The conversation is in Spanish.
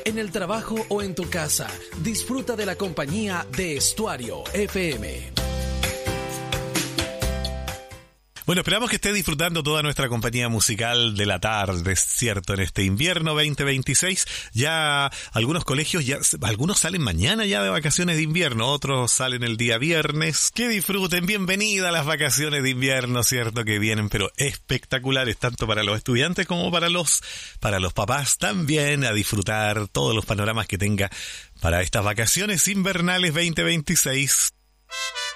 en el trabajo o en tu casa, disfruta de la compañía de Estuario FM. Bueno, esperamos que esté disfrutando toda nuestra compañía musical de la tarde, ¿cierto? En este invierno 2026, ya algunos colegios, algunos salen mañana ya de vacaciones de invierno, otros salen el día viernes. Que disfruten, bienvenida a las vacaciones de invierno, ¿cierto? Que vienen, pero espectaculares, tanto para los estudiantes como para los papás también, a disfrutar todos los panoramas que tenga para estas vacaciones invernales 2026.